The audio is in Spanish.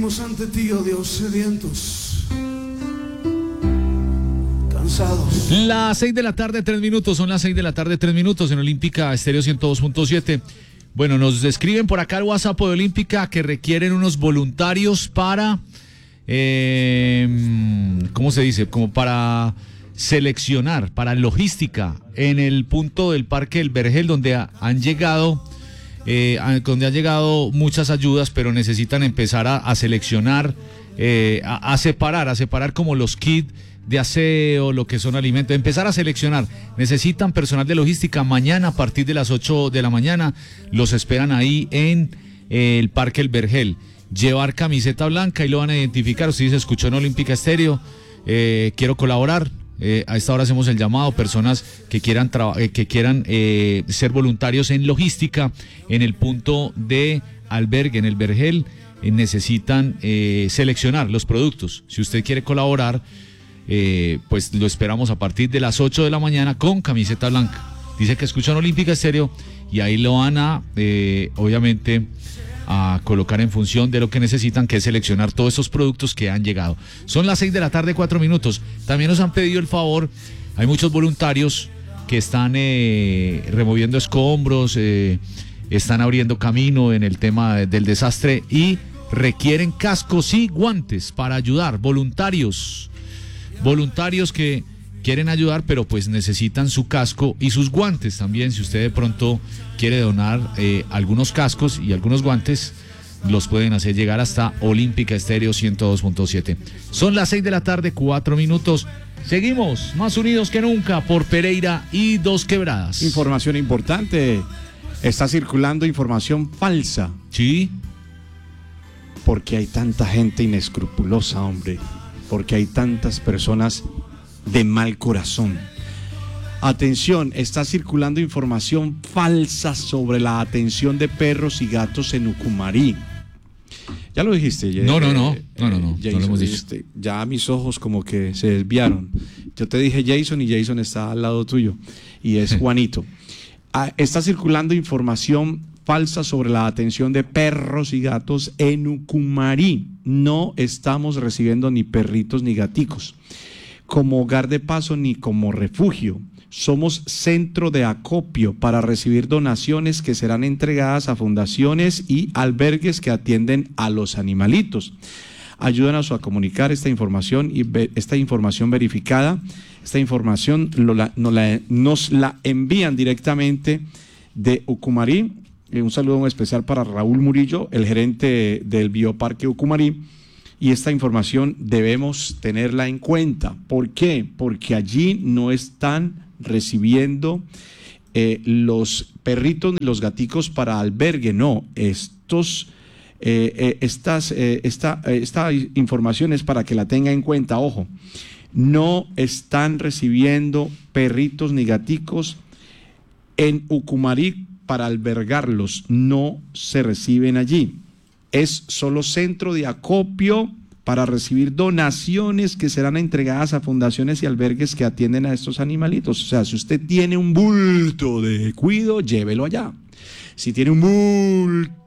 venimos ante ti, oh Dios, sedientos, cansados. Las 6 de la tarde, 3 minutos, son las 6 de la tarde, 3 minutos en Olímpica Estéreo 102.7. Bueno, nos escriben por acá al WhatsApp de Olímpica que requieren unos voluntarios para, ¿cómo se dice? Como para seleccionar, para logística, en el punto del Parque del Vergel, donde han llegado muchas ayudas, pero necesitan empezar a seleccionar, a separar como los kits de aseo, lo que son alimentos, empezar a seleccionar. Necesitan personal de logística. Mañana a partir de las 8 de la mañana los esperan ahí en el Parque El Vergel. Llevar camiseta blanca y lo van a identificar. Usted se escuchó en Olímpica Estéreo, quiero colaborar. A esta hora hacemos el llamado, personas que quieran ser voluntarios en logística en el punto de albergue, en el Vergel. Necesitan seleccionar los productos. Si usted quiere colaborar, pues lo esperamos a partir de las 8 de la mañana con camiseta blanca. Dice que escuchan Olímpica Estéreo y ahí lo van a, obviamente, a colocar en función de lo que necesitan, que es seleccionar todos esos productos que han llegado. Son las 6 de la tarde, 4 minutos. También nos han pedido el favor, hay muchos voluntarios que están removiendo escombros, están abriendo camino en el tema del desastre y requieren cascos y guantes para ayudar. Voluntarios que quieren ayudar, pero pues necesitan su casco y sus guantes también. Si usted de pronto quiere donar algunos cascos y algunos guantes, los pueden hacer llegar hasta Olímpica Estéreo 102.7. Son las 6 de la tarde, 4 minutos. Seguimos más unidos que nunca por Pereira y Dos Quebradas. Información importante. Está circulando información falsa. Sí. Porque hay tanta gente inescrupulosa, hombre. Porque hay tantas personas de mal corazón. Atención, está circulando información falsa sobre la atención de perros y gatos en Ucumarí. Ya lo dijiste. No lo hemos dicho. Ya mis ojos como que se desviaron. Yo te dije Jason y Jason está al lado tuyo y es Juanito. Está circulando información falsa sobre la atención de perros y gatos en Ucumarí. No estamos recibiendo ni perritos ni gaticos como hogar de paso ni como refugio. Somos centro de acopio para recibir donaciones que serán entregadas a fundaciones y albergues que atienden a los animalitos. Ayúdanos a comunicar esta información y esta información verificada. Esta información nos la envían directamente de Ucumarí. Un saludo muy especial para Raúl Murillo, el gerente del Bioparque Ucumarí. Y esta información debemos tenerla en cuenta. ¿Por qué? Porque allí no están recibiendo los perritos ni los gaticos para albergue. No, esta información es para que la tenga en cuenta. Ojo, no están recibiendo perritos ni gaticos en Ucumarí para albergarlos. No se reciben allí. Es solo centro de acopio para recibir donaciones que serán entregadas a fundaciones y albergues que atienden a estos animalitos. O sea, si usted tiene un bulto de cuido, llévelo allá. Si tiene un bulto